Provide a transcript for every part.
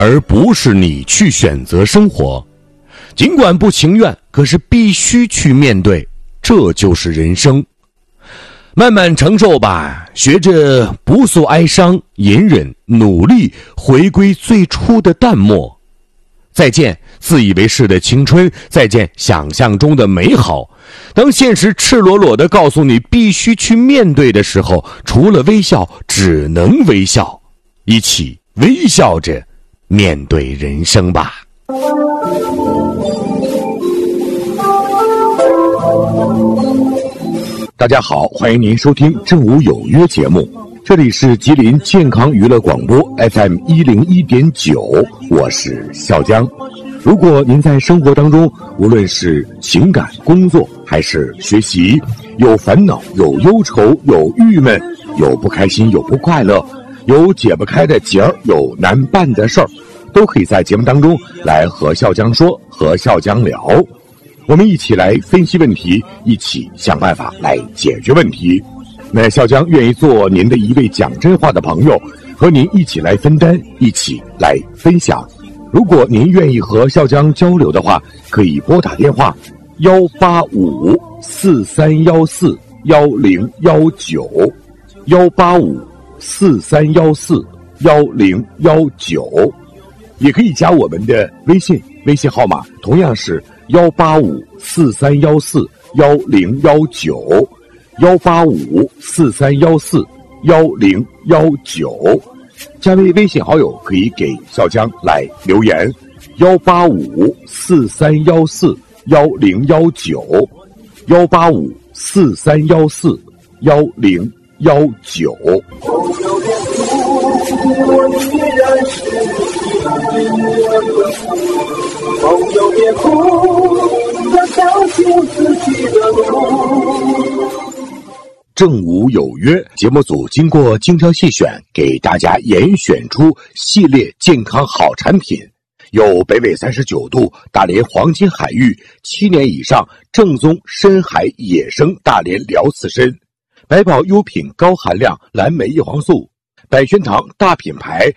而不是你去选择生活。尽管不情愿，可是必须去面对，这就是人生。慢慢承受吧，学着不诉哀伤，隐忍努力，回归最初的淡漠。再见自以为是的青春，再见想象中的美好。当现实赤裸裸地告诉你必须去面对的时候，除了微笑，只能微笑。一起微笑着面对人生吧。大家好，欢迎您收听正午有约节目，这里是吉林健康娱乐广播 FM 101.9，我是笑江。如果您在生活当中，无论是情感、工作还是学习，有烦恼、有忧愁、有郁闷、有不开心、有不快乐，有解不开的结儿，有难办的事儿，都可以在节目当中来和笑江说，和笑江聊。我们一起来分析问题，一起想办法来解决问题。那笑江愿意做您的一位讲真话的朋友，和您一起来分担，一起来分享。如果您愿意和笑江交流的话，可以拨打电话18543141019，18543141019，也可以加我们的微信号码同样是18543141019，18543141019，加为微信好友可以给笑江来留言，18543141019，18543141019。朋友别哭，要相信自己的路。正午有约节目组经过精挑细选，给大家严选出系列健康好产品，有北纬39度大连黄金海域7年以上正宗深海野生大连辽刺参，百宝优品高含量蓝莓叶黄素，百宣堂大品牌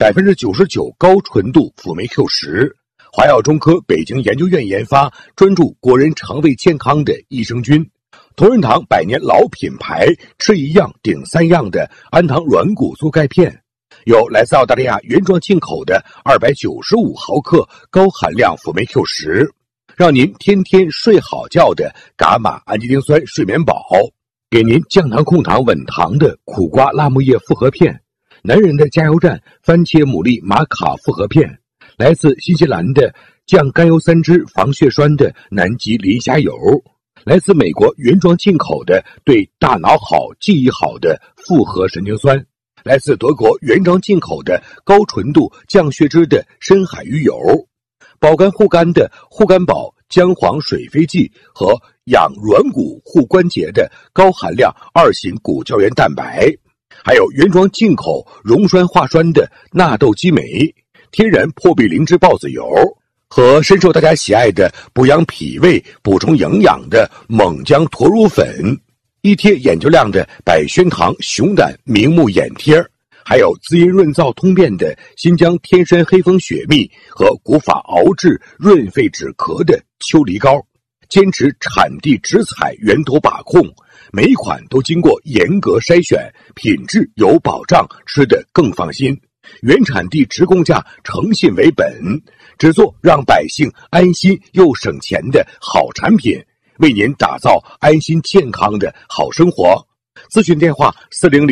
99%高纯度辅酶 Q10，华药中科北京研究院研发，专注国人肠胃健康的益生菌，同仁堂100年老品牌，吃一样顶3样的安糖软骨素钙片，有来自澳大利亚原装进口的295毫克高含量辅酶 Q10，让您天天睡好觉的伽马氨基丁酸睡眠宝，给您降糖控糖稳糖的苦瓜辣木叶复合片，男人的加油站番茄牡蛎玛卡复合片，来自新西兰的降甘油三酯防血栓的南极磷虾油，来自美国原装进口的对大脑好记忆好的复合神经酸，来自德国原装进口的高纯度降血脂的深海鱼油，保肝护肝的护肝宝姜黄水飞剂和养软骨护关节的高含量2型骨胶原蛋白，还有原装进口溶栓化栓的纳豆激酶，天然破壁灵芝孢子油，和深受大家喜爱的补养脾胃补充营养的猛姜驼乳粉，一贴眼球亮的百宣堂熊胆明目眼贴，还有滋阴润燥通便的新疆天山黑蜂雪蜜和古法熬制润肺止咳的秋梨膏，坚持产地直采源头把控，每一款都经过严格筛选，品质有保障，吃得更放心。原产地直供价，诚信为本，只做让百姓安心又省钱的好产品，为您打造安心健康的好生活。咨询电话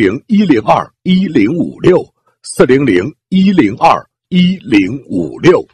400-102-1056，400-102-1056。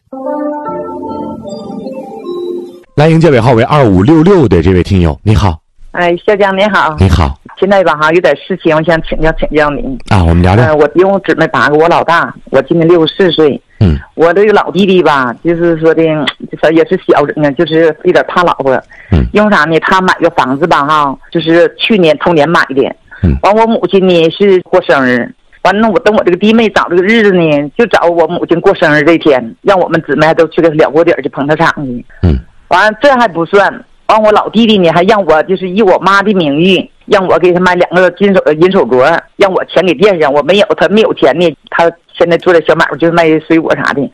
来迎接尾号为2566的这位听友，你好。 哎，笑江你好。 你好。 现在吧有点事情，我想请教您啊，我们聊聊。 我比我姊妹8个，我老大，我今年64岁。我这个老弟弟吧，就是说的，也是小人，就是有点怕老婆。因为啥呢？他买个房子吧就是去年同年买的。完我母亲呢是过生日，完了等我这个弟妹找这个日子呢，就找我母亲过生日这天，让我们姊妹还都去个了锅底去捧她场去。完了这还不算，完我老弟弟呢还让我就是以我妈的名义，让我给他买2个银手镯，让我钱给垫上。我没有，他没有钱呢，他现在做点小买卖，就是卖水果啥的。